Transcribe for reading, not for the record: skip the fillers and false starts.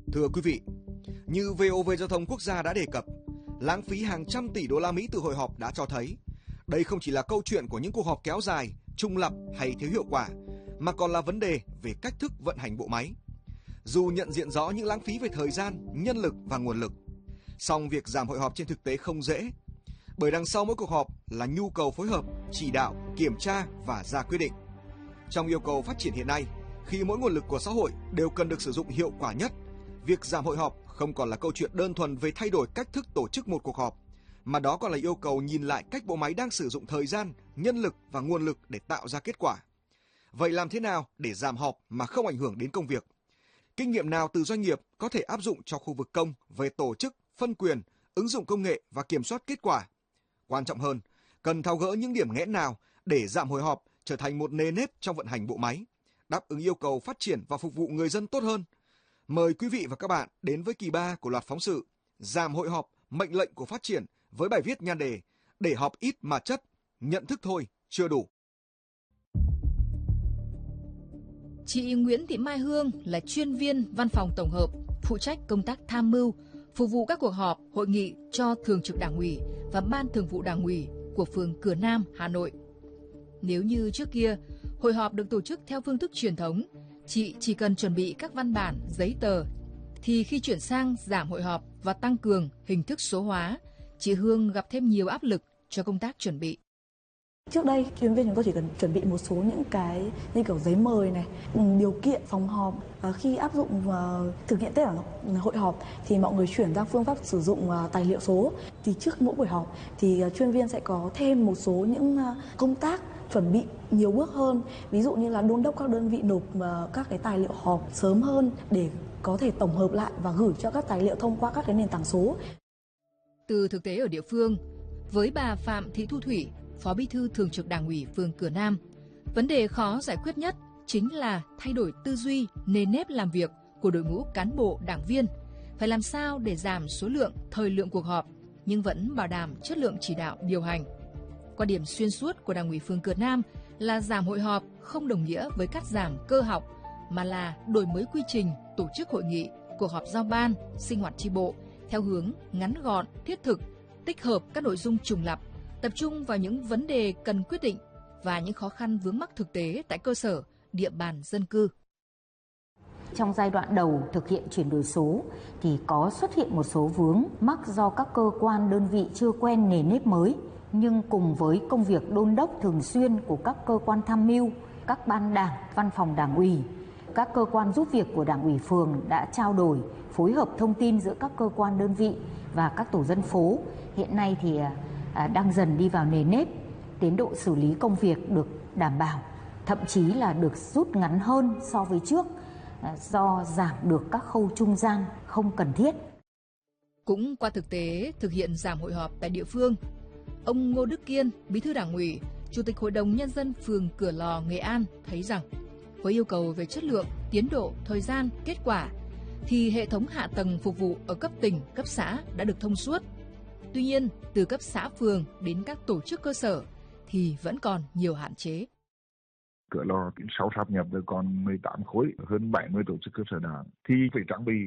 Thưa quý vị, như VOV Giao thông Quốc gia đã đề cập, lãng phí hàng trăm tỷ đô la Mỹ từ hội họp đã cho thấy đây không chỉ là câu chuyện của những cuộc họp kéo dài, trùng lặp hay thiếu hiệu quả, mà còn là vấn đề về cách thức vận hành bộ máy. Dù nhận diện rõ những lãng phí về thời gian, nhân lực và nguồn lực, song việc giảm hội họp trên thực tế không dễ, bởi đằng sau mỗi cuộc họp là nhu cầu phối hợp, chỉ đạo, kiểm tra và ra quyết định. Trong yêu cầu phát triển hiện nay, khi mỗi nguồn lực của xã hội đều cần được sử dụng hiệu quả nhất, việc giảm hội họp không còn là câu chuyện đơn thuần về thay đổi cách thức tổ chức một cuộc họp, mà đó còn là yêu cầu nhìn lại cách bộ máy đang sử dụng thời gian, nhân lực và nguồn lực để tạo ra kết quả. Vậy làm thế nào để giảm họp mà không ảnh hưởng đến công việc? Kinh nghiệm nào từ doanh nghiệp có thể áp dụng cho khu vực công về tổ chức, phân quyền, ứng dụng công nghệ và kiểm soát kết quả? Quan trọng hơn, cần tháo gỡ những điểm nghẽn nào để giảm hội họp trở thành một nề nếp trong vận hành bộ máy, đáp ứng yêu cầu phát triển và phục vụ người dân tốt hơn. Mời quý vị và các bạn đến với kỳ 3 của loạt phóng sự Giảm hội họp, mệnh lệnh của phát triển với bài viết nhan đề Để họp ít mà chất, nhận thức thôi chưa đủ. Chị Nguyễn Thị Mai Hương là chuyên viên văn phòng tổng hợp, phụ trách công tác tham mưu, phục vụ các cuộc họp, hội nghị cho Thường trực Đảng ủy và Ban Thường vụ Đảng ủy của phường Cửa Nam, Hà Nội. Nếu như trước kia, hội họp được tổ chức theo phương thức truyền thống, chị chỉ cần chuẩn bị các văn bản, giấy tờ, thì khi chuyển sang giảm hội họp và tăng cường hình thức số hóa, chị Hương gặp thêm nhiều áp lực cho công tác chuẩn bị. Trước đây, chuyên viên chúng tôi chỉ cần chuẩn bị một số những cái như kiểu giấy mời này, điều kiện phòng họp. Khi áp dụng thực hiện tất cả hội họp thì mọi người chuyển sang phương pháp sử dụng tài liệu số. Thì trước mỗi buổi họp thì chuyên viên sẽ có thêm một số những công tác chuẩn bị nhiều bước hơn. Ví dụ như là đôn đốc các đơn vị nộp các cái tài liệu họp sớm hơn để có thể tổng hợp lại và gửi cho các tài liệu thông qua các cái nền tảng số. Từ thực tế ở địa phương, với bà Phạm Thị Thu Thủy, Phó Bí thư Thường trực Đảng ủy phường Cửa Nam, vấn đề khó giải quyết nhất chính là thay đổi tư duy, nền nếp làm việc của đội ngũ cán bộ, đảng viên. Phải làm sao để giảm số lượng, thời lượng cuộc họp, nhưng vẫn bảo đảm chất lượng chỉ đạo, điều hành. Quan điểm xuyên suốt của Đảng ủy phường Cửa Nam là giảm hội họp không đồng nghĩa với cắt giảm cơ học, mà là đổi mới quy trình tổ chức hội nghị, cuộc họp giao ban, sinh hoạt chi bộ theo hướng ngắn gọn, thiết thực, tích hợp các nội dung trùng lặp, tập trung vào những vấn đề cần quyết định và những khó khăn vướng mắc thực tế tại cơ sở, địa bàn dân cư. Trong giai đoạn đầu thực hiện chuyển đổi số thì có xuất hiện một số vướng mắc do các cơ quan đơn vị chưa quen nền nếp mới, nhưng cùng với công việc đôn đốc thường xuyên của các cơ quan tham mưu, các ban đảng, văn phòng đảng ủy, các cơ quan giúp việc của đảng ủy phường đã trao đổi, phối hợp thông tin giữa các cơ quan đơn vị và các tổ dân phố. Hiện nay thì đang dần đi vào nền nếp, tiến độ xử lý công việc được đảm bảo, thậm chí là được rút ngắn hơn so với trước do giảm được các khâu trung gian không cần thiết. Cũng qua thực tế thực hiện giảm hội họp tại địa phương, ông Ngô Đức Kiên, Bí thư Đảng ủy, Chủ tịch Hội đồng Nhân dân phường Cửa Lò, Nghệ An thấy rằng với yêu cầu về chất lượng, tiến độ, thời gian, kết quả thì hệ thống hạ tầng phục vụ ở cấp tỉnh, cấp xã đã được thông suốt. Tuy nhiên, từ cấp xã phường đến các tổ chức cơ sở thì vẫn còn nhiều hạn chế. Cửa Lò sau sáp nhập với còn 18 khối, hơn 70 tổ chức cơ sở đảng thì phải trang bị